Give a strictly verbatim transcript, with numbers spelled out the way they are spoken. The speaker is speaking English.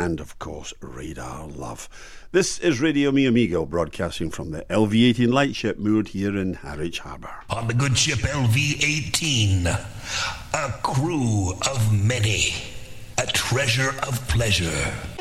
and, of course, Radar Love. This is Radio Mi Amigo, broadcasting from the L V eighteen lightship moored here in Harwich Harbour. On the good ship L V eighteen, a crew of many, a treasure of pleasure.